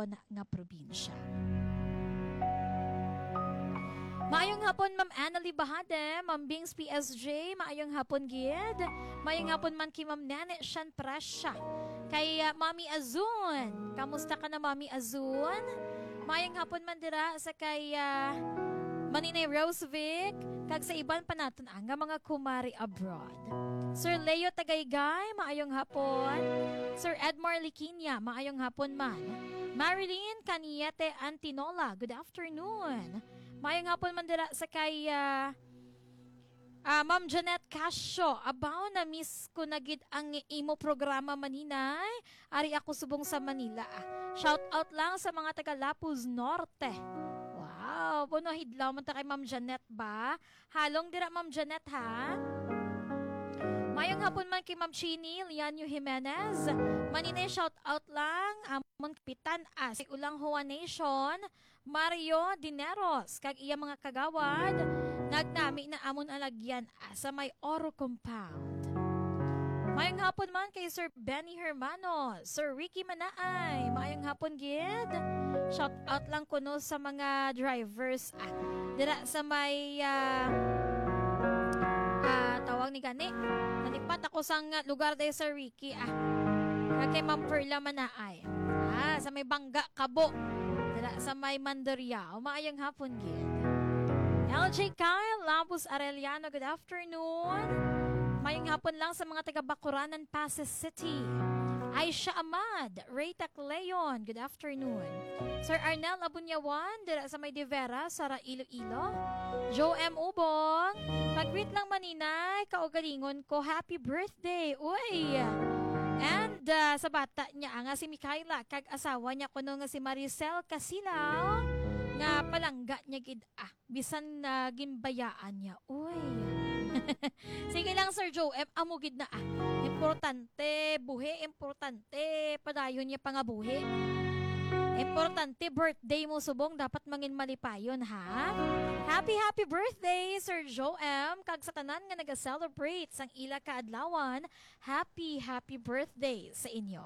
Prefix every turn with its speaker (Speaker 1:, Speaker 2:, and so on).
Speaker 1: Quezon nga probinsya. Maayong hapon, Ma'am Annalie Bahade, Ma'am Bings PSJ, maayong hapon gid. Maayong hapon man kay Ma'am Nene Shan Presya. Kay Mami Azun. Kamusta ka na, Mami Azun? Maayong hapon man dira sa kay Maninay Rosevic, kag sa iban pa natin ang mga kumari abroad. Sir Leo Tagaygay, maayong hapon. Sir Edmar Liquinia, maayong hapon man. Marilyn Caniete Antinola, good afternoon. Maayong hapon man dira sa kay Ma'am Janet Casio. Abaw na miss ko na gid ang imo programa maninay. Ari ako subong sa Manila. Shout out lang sa mga taga Lapuz Norte. Wow, puno hidlaw man ta kay Ma'am Janet ba? Halong dira Ma'am Janet ha. Mayong hapon man kay Ma'am Chini Lianio Jimenez. Maninay shout out lang amon kapitan si Ulang Hoa Nation, Mario Dineros kag iya mga kagawad nagnami na amon alagyan sa may Oro Compound. Mayong hapon man kay Sir Benny Hermano, Sir Ricky Manaay, mayong hapon gid. Shout out lang kuno sa mga drivers dira sa may tawag ni gani. Nalipat ako sa lugar dahil Sir Ricky kay Ma'am Perla Manaay. Sa may Bangga Kabo. Dira sa may Mandaria. Maayong hapon gid. LJ Kyle Labus Arellano, good afternoon. Mayong hapon lang sa mga taga Bacuranan, Pasay City. Aisha Ahmad, Raytac Leon, good afternoon. Sir Arnel Abunyawan, dira sa may Divera, Sara Iloilo. Joe M. Ubong, pag-greet lang maninay, kaugalingon ko, happy birthday, uy! And sa bata niya nga si Mikaela, kag asawa niya kuno nga si Maricel Casilaw, nga palangga niya gid bisan na ginbayaan niya, uy! Sige lang Sir Joe, amo gid na importante, buhi, importante, padayon niya pa nga buhi. Importante, birthday mo subong, dapat mangin malipayon ha. Happy birthday Sir Joe M. Kag sa tanan nga nag-celebrate sang ila kaadlawan, happy birthday sa inyo.